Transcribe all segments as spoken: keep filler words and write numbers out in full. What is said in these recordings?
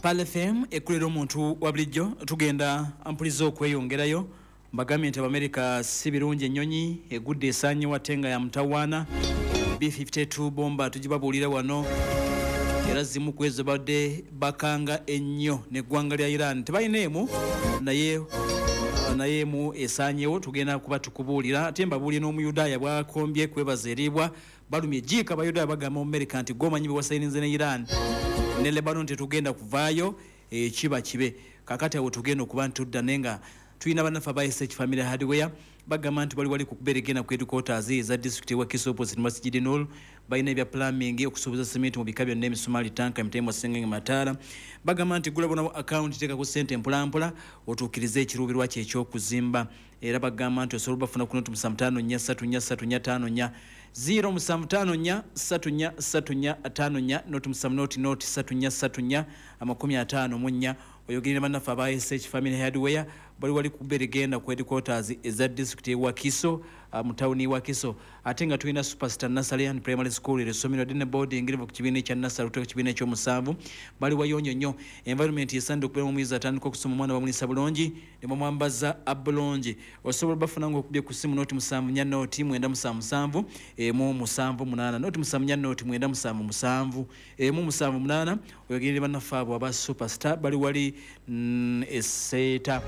Pal F M ekulira omuntu wa bulijjo tugenda ampuliza okweyongerayo mbagambye nti America si birungi ennyonyi egudde esaanye watenga ya mutawaana B fifty-two bomba tugibabuulira wano era zimu kwezo badde bakanga ennyo neggwanga lya Iran tebayineemu naye naye mu esaanyewo tugenda kuba tukubuulira ate mbabuulire n'omuyudaaya bwakombye kwebaza eribwa balumye jiika abayudaaya bagamba mu America nti gomanyi bewasayinize ne Iran ne Lebanon tetugenda kuvaayo ekiba kibe kakati awo tugenda okuba ntudda nenga tuyina banafa ba S H Family Hardware bagamba nti bali wali kukuberegena ku headquarters za district wa Kiso opposite Masjid Nur bayina bya plumbing okusubuza cement mu bikabyo n'emisumali tanka emtemo sengenge matala bagamba nti gula bona account teka ku sente mpulampola otukirize ekirubirwa kye ekyokuzimba era bagamba nti osobola bafuna kuno tumusamtano nya three nya three nya five nya zero musamtano nya three nya three nya five nya not musamnoti not three nya three nya amakumi atano munya oyogirira banafa ba S H Family Hardware bali wali kuberegenda ku headquarters eza district wa Kiso mu town wa Kiso atenga tuina Superstar Nursery and Primary School resomero dine boarding ngiriva ku kibiine kya Nursery to kibiine kyo musanvu bali wayonyo nnyo environment yesande okubera mu mwizi atandika okusoma omwana wa mulisa bulungi ne mwambaza abulungi osobola bafuna ngo okubye ku simu noti musanvu nya noti mwenda musanvu musanvu e mu musanvu munana noti musanvu nya noti mwenda musanvu musanvu e mu musanvu munana oyogirira banafa abo aba Superstar bali wali mm, eseta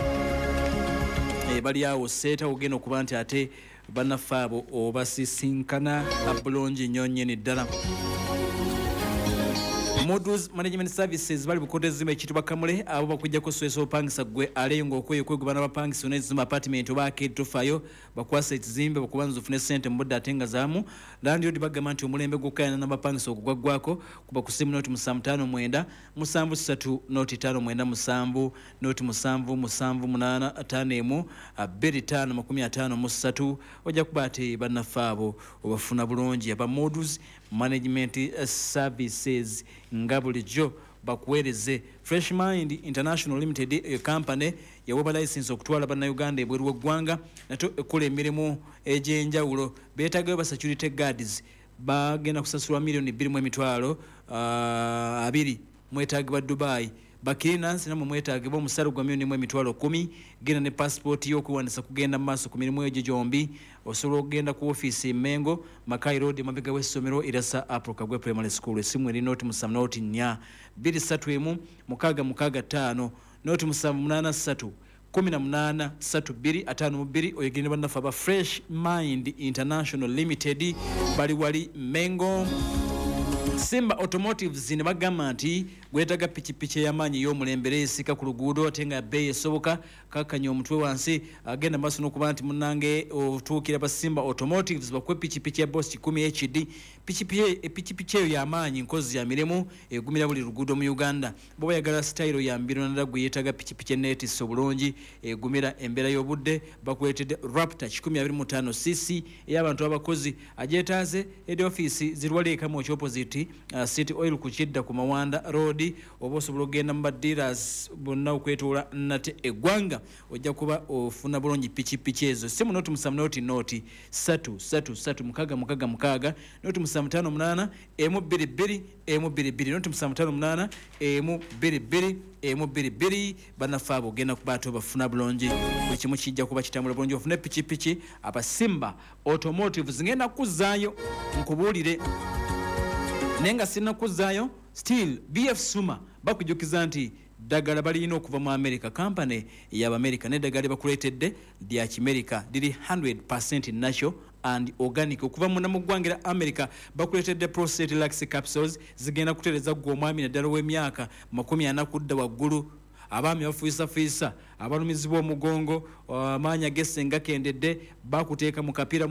e bali awo seta ogenda okuba nti ate banafaabo obasisinkana abulungi nnyonye neddala Modus Management Services bali bukodezima ekitibwa Kamule abo bakujjako swesa opangisa gwe alengo okweyo kwegubana bapangisa onezima apartment obake tofayo bakwasa ekizimbe bakubanza ufune sente mbodda atenga zamu landlord bagamba nti omulembe gukayana n'abapangisa okugwagwako kuba kusimu noti musamtano mwenda musanvu satu noti tano mwenda musanvu noti musanvu musanvu munana atanemu abiri tano makumi atano musatu ojja kuba ate bannafaabo obafuna bulungi aba Modus Management Services nga bulijjo bakuweereze Fresh Mind International Limited a company yawoba license okutwala banna Uganda ebweru w'eggwanga nato ekola emirimu egy'enjawulo beetagayo ba security guards bagenda kusasulwa milioni bbiri mu emitwalo uh, abiri mwetagibwa Dubai bakirina namwe mwetagibwa omusalo gwa milioni mu emitwalo kumi genda ne passport y'okuwanisa kugenda maaso ku mirimu egyo gyombi osobola okugenda ku office Mengo Makai Road mabega w'essomero Irasa April gwe Primary School esimu eri noti musanvu noti nya bbiri ssatu emu mukaaga mukaaga ttaano noti musanvu munaana ssatu kumi na munaana ssatu bbiri ataano mu bbiri oyogirira bannafa ba Fresh Mind International Limited bali wali Mengo Simba Automotives ne bagamba nti gwetaga pikipiki y'amaanyi y'omulembere esika ku luguudo atenga bei esoboka kakanya omutwe wansi agenda maaso n'okuba nti munnange otuukira ba Simba Automotives bakwe pikipiki ya Boss kumi H D pikipiki eyo y'amaanyi nkozi ya miremu egumira buli luguudo mu Uganda bo bayagala style ya mbiro nada gwe yetaga pikipiki neti sobulungi egumira embeera y'obudde bakuletedde Raptor one twenty-five C C ey'abantu abakozi ajeetaaze head office zirwaleka mu opposite Uh, City Oil kuchidda ku Mawanda Road oba osobola okugenda mu dealers bonna okwetoola nate eggwanga ojja kuba ofuna bulungi pikipiki ezo simu noti musanvu noti noti satu satu satu mukaaga mukaaga mukaaga noti musanvu ttaano munaana emu bbiri bbiri emu bbiri bbiri noti musanvu ttaano munaana emu bbiri bbiri emu bbiri bbiri bannafaabo ogenda kuba ate obafuna bulungi buli kimu kijja kuba kitambula bulungi ofune pikipiki aba Simba Automotives ngenda kuzaayo nkubuulire nenga sina kuzaayo still B F Suma bakujukiza nti dagala balina okuva mu America company ya America ne dagala bakuletedde lya America liri one hundred percent natural and organic okuva mu namugwangira America bakuletedde prostate lax capsules zigenda kutereza gwo omwami naddala w'emyaka makumi ana kudda waggulu abaami bafuisa fuisa abalumizibwa omugongo amaanya gesse nga kendedde bakuteeka mu kapira